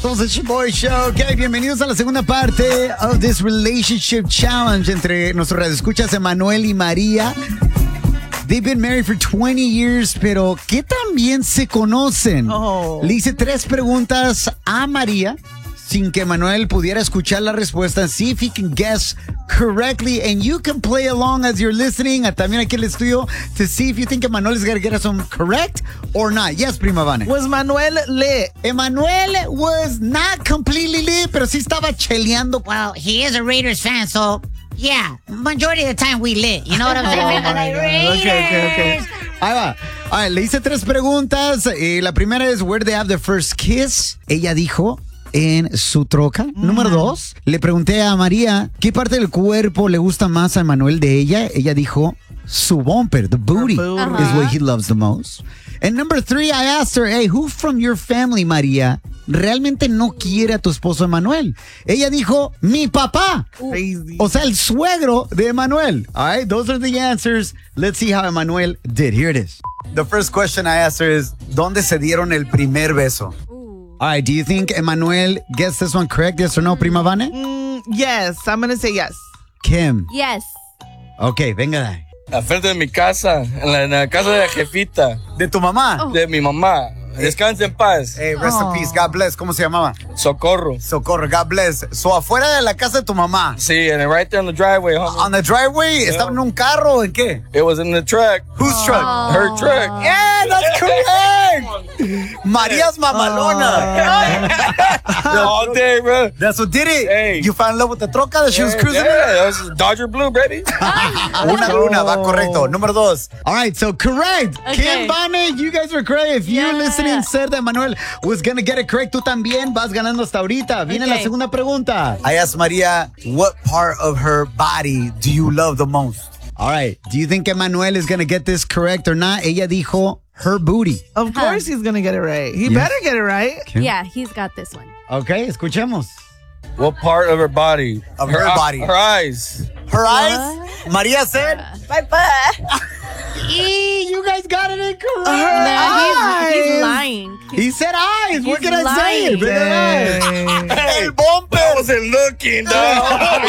Somos el Boy Show. Ok, bienvenidos a la segunda parte of this relationship challenge entre nuestros radioescuchas Emanuel y María. They've been married for 20 years, pero ¿qué tan bien se conocen? Le hice 3 preguntas a María sin que Emanuel pudiera escuchar la respuesta. See if he can guess correctly, and you can play along as you're listening. También aquí en el estudio to see if you think Emanuel is going to get us some correct or not. Yes, Prima Vane. Was Manuel lit? Emanuel was not completely lit, pero sí estaba cheleando. Well, he is a Raiders fan, so yeah, majority of the time we lit. You know what I'm saying? Like, Okay. Ahí va. A ver, le hice 3 preguntas. La primera es, where they have their first kiss? Ella dijo, en su troca. Número 2, le pregunté a María qué parte del cuerpo le gusta más a Emanuel de ella. Ella dijo, su bumper, the booty, is what he loves the most. And number 3, I asked her, hey, who from your family, María, realmente no quiere a tu esposo Emanuel? Ella dijo, mi papá. Crazy. O sea, el suegro de Emanuel. All right, those are the answers. Let's see how Emanuel did. Here it is. The first question I asked her is, ¿dónde se dieron el primer beso? All right, do you think Emanuel gets this one correct? Yes or no, Prima Vane? Yes, I'm going to say yes. Kim. Yes. Okay, venga de ahí. Al frente de mi casa, en la casa de la jefita, ¿De tu mamá? de mi mamá. Descansa en paz. Hey, rest in peace. God bless. ¿Cómo se llamaba? Socorro. Socorro. God bless. So, afuera de la casa de tu mamá. Sí, and right there on the driveway, homie. On the driveway, ¿estaba en un carro o en qué? It was in the truck. Whose truck? Her truck. Yeah, that's correct. María's mamalona. All day, bro. That's what did it. Hey. You fell in love with the troca that she was cruising in? Yeah, that was Dodger Blue, baby. Una, va correcto. Número 2. All right, so correct. Okay. Kim Vane, you guys were correct. If you're Yeah. listening, said that Manuel was going to get it correct. Tú también vas ganando hasta ahorita. Viene la Okay. segunda pregunta. I asked María, what part of her body do you love the most? All right, do you think Emanuel is going to get this correct or not? Ella dijo, her booty. Of course he's going to get it right. He better get it right. Kim? Yeah, he's got this one. Okay, escuchemos. What part of her body? Of her body. Her eyes. Her eyes? María said, my butt. you guys got it incorrect. No, he's lying. He said eyes. What He's can I say? lying. Hey, el bumper. I wasn't looking, dog.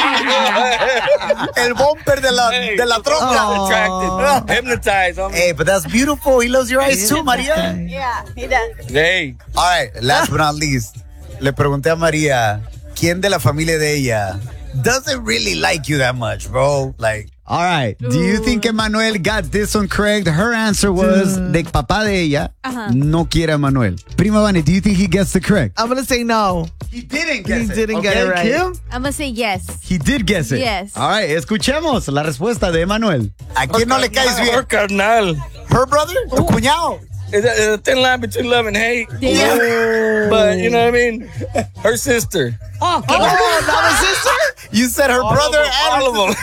El bumper de la troca. Attracted. Hypnotized, homie. Hey, but that's beautiful. He loves your eyes too, María. Yeah, he does. Hey. All right, last but not least, le pregunté a María, ¿quién de la familia de ella doesn't really like you that much, bro? Like, all right, do you think Emanuel got this one correct? Her answer was, de papá de ella no quiere a Emanuel. Prima Vane, do you think he gets the correct? I'm going to say no. He didn't He didn't get it right. Kim? I'm going to say yes. He did guess it. Yes. All right, escuchemos la respuesta de Emanuel. ¿A quién no le caes Her bien? carnal. Her brother? Tu cuñado? It's a thin line between love and hate. Yeah. But, you know what I mean? Her sister. Oh, Oh, not a sister? You said her brother and All of them.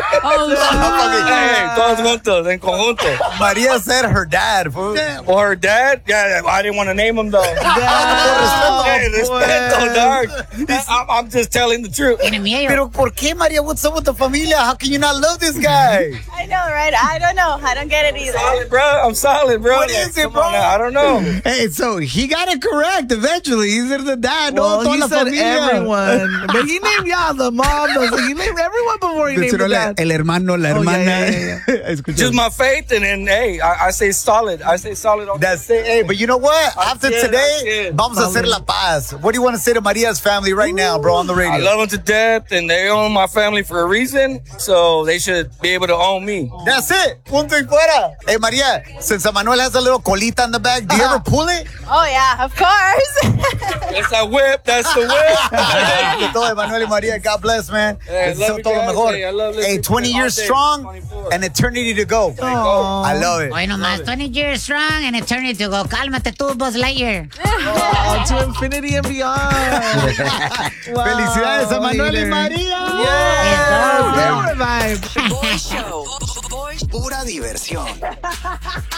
Hey, todos juntos, en conjunto. María said her dad. Fool. Well, her dad, yeah, I didn't want to name him though. Hey, respeto, dog. I'm just telling the truth. tiene miedo. Pero ¿por qué, María? What's up with the familia? How can you not love this guy? I know, right? I don't know. I don't get it either. Solid, bro. I'm solid, bro. What is it, Come bro? on now, I don't know. Hey, so he got it correct eventually. He said the dad, Well, no, toda he la said familia. everyone. But he named y'all, the mom. He named everyone before he named the Mencionó dad. el hermano, la Oh, hermana. yeah. Escucha. Just my faith, and then, hey, I say solid. I say solid. On That's it. Hey, but you know what? After it, today, that's it. vamos a hacer la paz. What do you want to say to Maria's family right now, bro, on the radio? I love them to death, and they own my family for a reason, so they should be able to own me. That's it. Punto y fuera. Hey, Maria, since Manuel has a little colita in the back, do you ever pull it? Oh, yeah, of course. That's a whip. That's the whip. De todo, Manuel y María, God bless, man. Hey, Les love deseo you todo lo guys. mejor. Hey, I love Hey, listening 20 to years all day, strong 24. and eternity to go. I love it. Hoy nomás 20 years strong and eternity to go. Cálmate tú, Buzz Lightyear. To infinity and beyond. Felicidades a Manuel y Later. María. Yes. Favorite vibe. Boy Show. Pura diversión.